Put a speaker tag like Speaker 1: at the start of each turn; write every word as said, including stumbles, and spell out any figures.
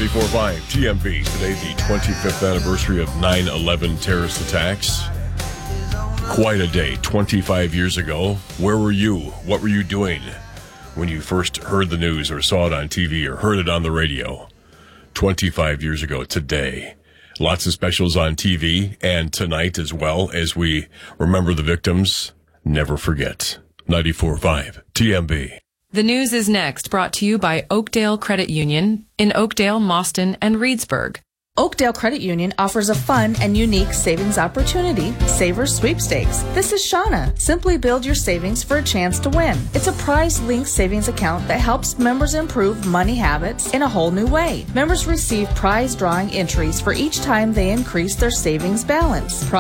Speaker 1: ninety-four point five T M B. Today, the twenty-fifth anniversary of nine eleven terrorist attacks. Quite a day, twenty-five years ago. Where were you? What were you doing when you first heard the news or saw it on T V or heard it on the radio? twenty-five years ago today. Lots of specials on T V and tonight as well as we remember the victims. Never forget. ninety-four point five T M B.
Speaker 2: The news is next, brought to you by Oakdale Credit Union in Oakdale, Mauston, and Reedsburg.
Speaker 3: Oakdale Credit Union offers a fun and unique savings opportunity, Savers Sweepstakes. This is Shauna. Simply build your savings for a chance to win. It's a prize-linked savings account that helps members improve money habits in a whole new way. Members receive prize drawing entries for each time they increase their savings balance.